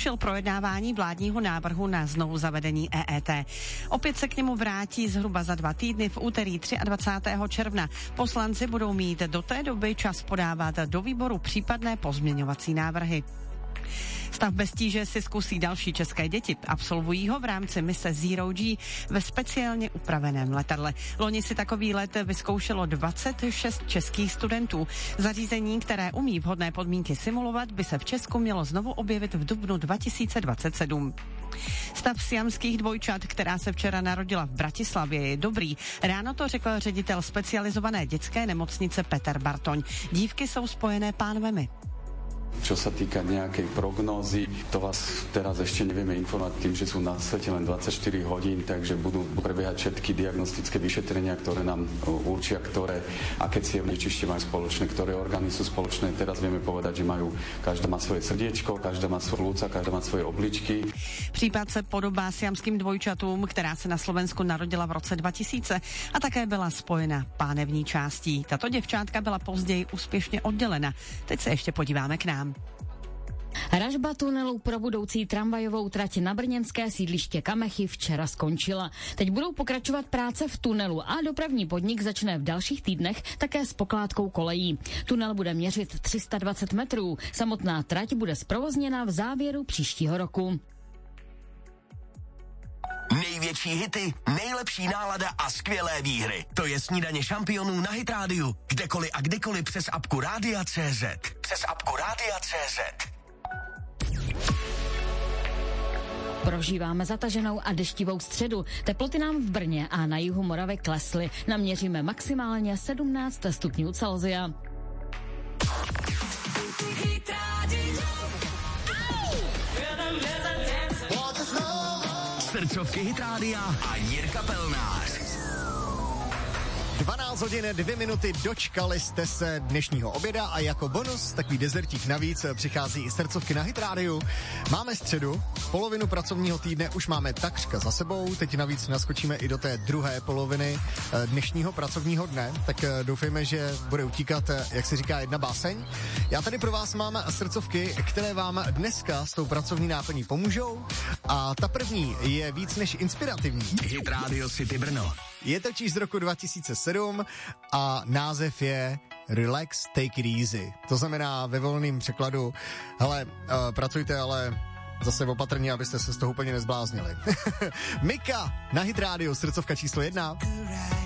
přerušil projednávání vládního návrhu na znovu zavedení EET. Opět se k němu vrátí zhruba za 2 týdny v úterý 23. června. Poslanci budou mít do té doby čas podávat do výboru případné pozměňovací návrhy. Stav bez tíže si zkusí další české děti. Absolvují ho v rámci mise Zero G ve speciálně upraveném letadle. Loni si takový let vyzkoušelo 26 českých studentů. Zařízení, které umí vhodné podmínky simulovat, by se v Česku mělo znovu objevit v dubnu 2027. Stav siamských dvojčat, která se včera narodila v Bratislavě, je dobrý. Ráno to řekl ředitel specializované dětské nemocnice Peter Bartoň. Dívky jsou spojené pánvemi. Čo sa týka nejakej prognózy, to vás teraz ešte nevieme informovať tým, že sú na svete len 24 hodín, takže budú prebiehať všetky diagnostické vyšetrenia, ktoré nám určia, aké cievne čište majú spoločné, ktoré orgány sú spoločné. Teraz vieme povedať, že každá má svoje srdiečko, každá má svoje ľúca, každá má svoje obličky. Případ se podobá siamským dvojčatům, která se na Slovensku narodila v roce 2000 a také byla spojena pánevní částí. Tato děvčátka byla později úspěšně oddělena. Teď se ještě podíváme k nám. Ražba tunelu pro budoucí tramvajovou trať na brněnské sídliště Kamechy včera skončila. Teď budou pokračovat práce v tunelu a dopravní podnik začne v dalších týdnech také s pokládkou kolejí. Tunel bude měřit 320 metrů. Samotná trať bude zprovozněna v závěru příštího roku. Největší hity, nejlepší nálada a skvělé výhry. To je Snídaně šampionů na Hit Rádiu. Kdekoliv a kdykoliv přes apku Rádia.cz. Přes apku Rádia.cz. Prožíváme zataženou a deštivou středu. Teploty nám v Brně a na jihu Moravy klesly. Naměříme maximálně 17 stupňů Celsia. Srdcovky Hit Rádia a Jirka Pelnář. 12 hodin 2 minuty, dočkali jste se dnešního oběda a jako bonus, takový dezertík navíc, přichází i srdcovky na Hit Rádiu. Máme středu, polovinu pracovního týdne už máme takřka za sebou, teď navíc naskočíme i do té druhé poloviny dnešního pracovního dne, tak doufejme, že bude utíkat, jak se říká, jedna báseň. Já tady pro vás mám srdcovky, které vám dneska s tou pracovní náplní pomůžou a ta první je víc než inspirativní. Hit Radio City Brno. Je totiž z roku 2007 a název je Relax, Take It Easy. To znamená ve volném překladu, hele, pracujte, ale zase opatrně, abyste se z toho úplně nezbláznili. Mika na Hit Radio, srdcovka číslo 1.